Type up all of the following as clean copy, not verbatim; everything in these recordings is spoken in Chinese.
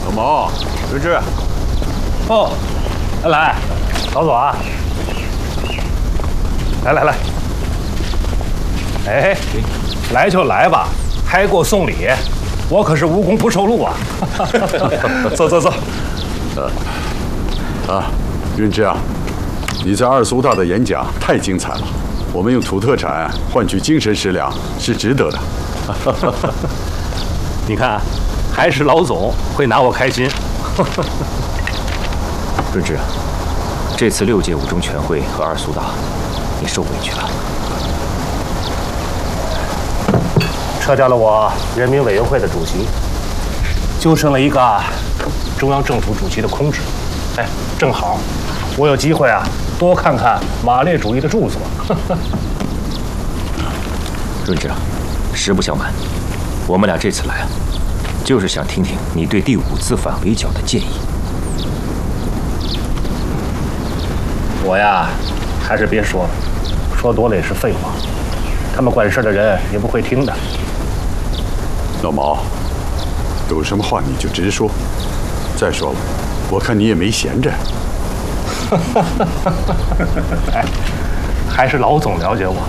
老毛，润之。 哦，来，老左啊，来，哎，来就来吧，还给我送礼，我可是无功不受禄啊！走。 润之啊，你在二苏大的演讲太精彩了，我们用土特产换取精神食粮是值得的。 你看，还是老总会拿我开心。 润之，这次6届五中全会和二苏大，你受委屈了。 撤掉了我人民委员会的主席，就剩了一个中央政府主席的空职。哎，正好，我有机会啊，多看看马列主义的著作。 润之，实不相瞒，我们俩这次来啊，就是想听听你对第5次反围剿的建议。 我呀，还是别说了，说多了也是废话，他们管事的人也不会听的。 老毛，有什么话你就直说。再说了，我看你也没闲着。 哎，还是老总了解我。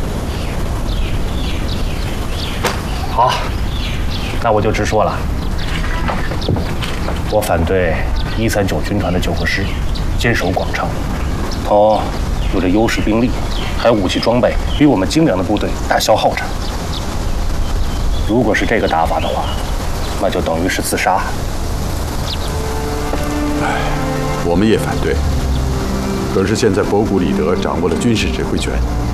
好，那我就直说了，我反对139军团的9个师坚守广城，同有着优势兵力，还有武器装备比我们精良的部队大消耗着。如果是这个打法的话，那就等于是自杀。 我们也反对。可是现在博古里德掌握了军事指挥权，